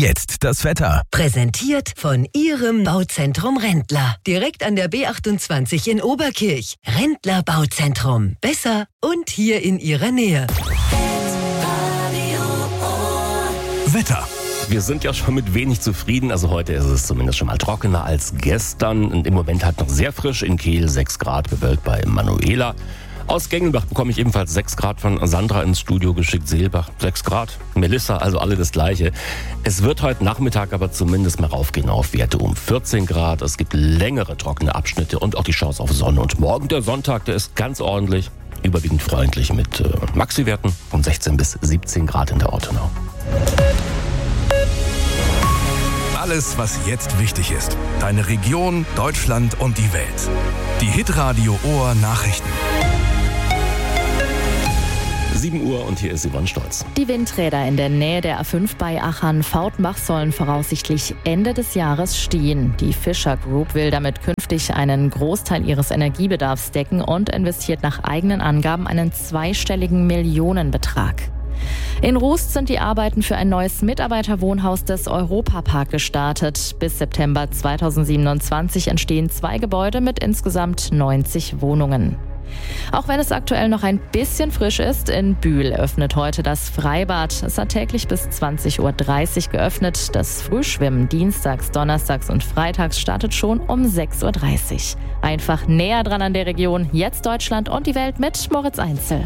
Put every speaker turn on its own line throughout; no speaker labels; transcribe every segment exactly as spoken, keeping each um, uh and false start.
Jetzt das Wetter.
Präsentiert von Ihrem Bauzentrum Rendler. Direkt an der B achtundzwanzig in Oberkirch. Rendler Bauzentrum. Besser und hier in Ihrer Nähe.
Wetter.
Wir sind ja schon mit wenig zufrieden. Also heute ist es zumindest schon mal trockener als gestern. Und im Moment halt noch sehr frisch in Kehl, sechs Grad, bewölkt bei Manuela. Aus Gengenbach bekomme ich ebenfalls sechs Grad von Sandra ins Studio geschickt. Seelbach sechs Grad. Melissa, also alle das Gleiche. Es wird heute Nachmittag aber zumindest mal raufgehen auf Werte um vierzehn Grad. Es gibt längere trockene Abschnitte und auch die Chance auf Sonne. Und morgen der Sonntag, der ist ganz ordentlich, überwiegend freundlich mit äh, Maxi-Werten von sechzehn bis siebzehn Grad in der Ortenau.
Alles, was jetzt wichtig ist. Deine Region, Deutschland und die Welt. Die Hitradio Ohr Nachrichten.
sieben Uhr und hier ist Yvonne Stolz.
Die Windräder in der Nähe der A fünf bei Achern-Fautbach sollen voraussichtlich Ende des Jahres stehen. Die Fischer Group will damit künftig einen Großteil ihres Energiebedarfs decken und investiert nach eigenen Angaben einen zweistelligen Millionenbetrag. In Rust sind die Arbeiten für ein neues Mitarbeiterwohnhaus des Europapark gestartet. Bis September zweitausendsiebenundzwanzig entstehen zwei Gebäude mit insgesamt neunzig Wohnungen. Auch wenn es aktuell noch ein bisschen frisch ist, in Bühl öffnet heute das Freibad. Es hat täglich bis zwanzig Uhr dreißig geöffnet. Das Frühschwimmen dienstags, donnerstags und freitags startet schon um sechs Uhr dreißig. Einfach näher dran an der Region. Jetzt Deutschland und die Welt mit Moritz Einzel.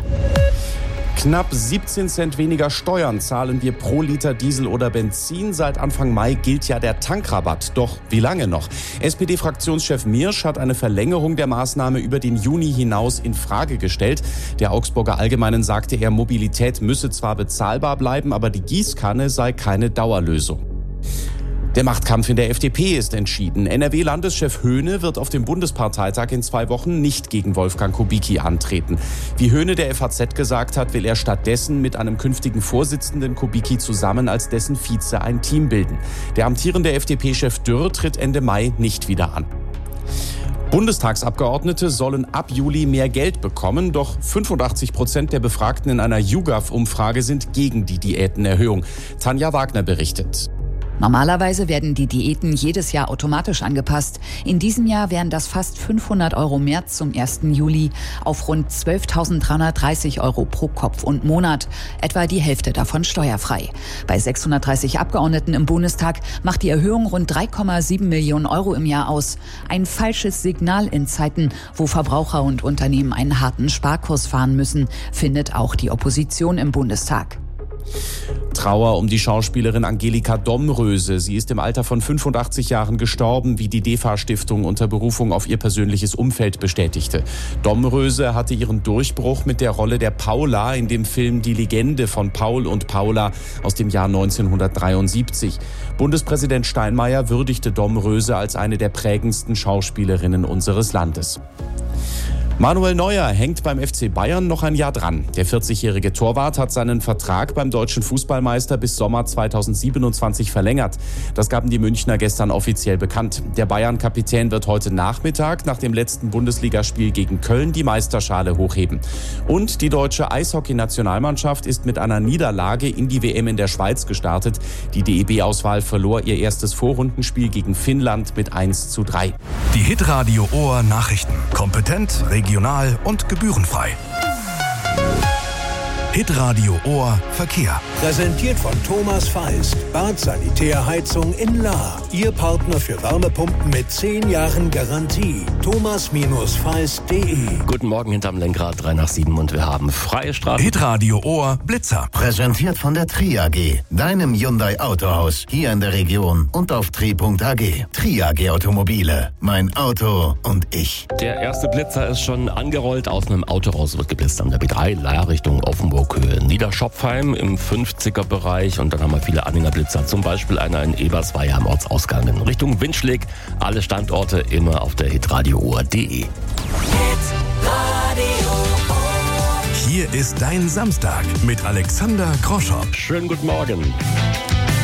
Knapp siebzehn Cent weniger Steuern zahlen wir pro Liter Diesel oder Benzin. Seit Anfang Mai gilt ja der Tankrabatt. Doch wie lange noch? S P D-Fraktionschef Miersch hat eine Verlängerung der Maßnahme über den Juni hinaus in Frage gestellt. Der Augsburger Allgemeinen sagte er, Mobilität müsse zwar bezahlbar bleiben, aber die Gießkanne sei keine Dauerlösung. Der Machtkampf in der F D P ist entschieden. N R W-Landeschef Höhne wird auf dem Bundesparteitag in zwei Wochen nicht gegen Wolfgang Kubicki antreten. Wie Höhne der F A Z gesagt hat, will er stattdessen mit einem künftigen Vorsitzenden Kubicki zusammen als dessen Vize ein Team bilden. Der amtierende F D P-Chef Dürr tritt Ende Mai nicht wieder an. Bundestagsabgeordnete sollen ab Juli mehr Geld bekommen, doch fünfundachtzig Prozent der Befragten in einer YouGov-Umfrage sind gegen die Diätenerhöhung. Tanja Wagner berichtet.
Normalerweise werden die Diäten jedes Jahr automatisch angepasst. In diesem Jahr wären das fast fünfhundert Euro mehr zum ersten Juli auf rund zwölftausenddreihundertdreißig Euro pro Kopf und Monat. Etwa die Hälfte davon steuerfrei. Bei sechshundertdreißig Abgeordneten im Bundestag macht die Erhöhung rund drei Komma sieben Millionen Euro im Jahr aus. Ein falsches Signal in Zeiten, wo Verbraucher und Unternehmen einen harten Sparkurs fahren müssen, findet auch die Opposition im Bundestag.
Trauer um die Schauspielerin Angelika Domröse. Sie ist im Alter von fünfundachtzig Jahren gestorben, wie die D E F A-Stiftung unter Berufung auf ihr persönliches Umfeld bestätigte. Domröse hatte ihren Durchbruch mit der Rolle der Paula in dem Film Die Legende von Paul und Paula aus dem Jahr neunzehnhundertdreiundsiebzig. Bundespräsident Steinmeier würdigte Domröse als eine der prägendsten Schauspielerinnen unseres Landes. Manuel Neuer hängt beim F C Bayern noch ein Jahr dran. Der vierzigjährige Torwart hat seinen Vertrag beim deutschen Fußballmeister bis Sommer zweitausendsiebenundzwanzig verlängert. Das gaben die Münchner gestern offiziell bekannt. Der Bayern-Kapitän wird heute Nachmittag nach dem letzten Bundesligaspiel gegen Köln die Meisterschale hochheben. Und die deutsche Eishockey-Nationalmannschaft ist mit einer Niederlage in die W M in der Schweiz gestartet. Die D E B-Auswahl verlor ihr erstes Vorrundenspiel gegen Finnland mit eins zu drei.
Die Hitradio Ohr Nachrichten. Kompetent, regional und gebührenfrei. Hitradio Ohr Verkehr.
Präsentiert von Thomas Feist. Bad Sanitärheizung in Lahr. Ihr Partner für Wärmepumpen mit zehn Jahren Garantie. thomas feist punkt de.
Guten Morgen hinterm Lenkrad, drei nach sieben und wir haben freie Straßen.
Hitradio Ohr Blitzer.
Präsentiert von der Tri A G, deinem Hyundai Autohaus, hier in der Region und auf tri punkt a g. Tri A G Automobile, mein Auto und ich.
Der erste Blitzer ist schon angerollt. Aus einem Autohaus wird geblitzt an der B drei, Lahr Richtung Offenburg, Höhe Niederschopfheim im fünfziger-Bereich. Und dann haben wir viele Anhängerblitzer, zum Beispiel einer in Ebersweier am Ortsausgang in Richtung Windschlick. Alle Standorte immer auf der hitradio ohr punkt de.
Hier ist dein Samstag mit Alexander Groschow.
Schönen guten Morgen.